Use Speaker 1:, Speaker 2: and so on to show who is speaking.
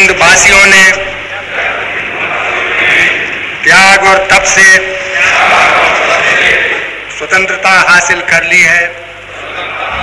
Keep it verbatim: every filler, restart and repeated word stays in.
Speaker 1: सिंध वासियों ने त्याग और तप से स्वतंत्रता हासिल कर ली है।